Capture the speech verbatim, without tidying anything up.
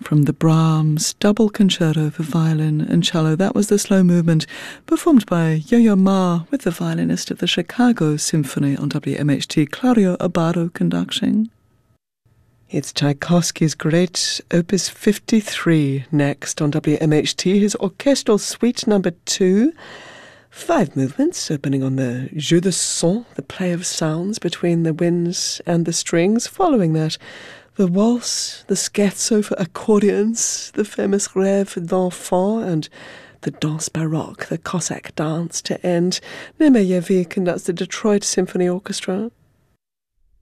From the Brahms Double Concerto for Violin and Cello. That was the slow movement performed by Yo-Yo Ma with the violinist of the Chicago Symphony on W M H T, Claudio Abbado, conducting. It's Tchaikovsky's great Opus fifty-three next on W M H T, his Orchestral Suite number two. Five movements opening on the jeu de son, the play of sounds between the winds and the strings. Following that, the waltz, the scherzo for accordions, the famous Rêve d'Enfant, and the Danse Baroque, the Cossack dance to end. Nemeyev conducts the Detroit Symphony Orchestra.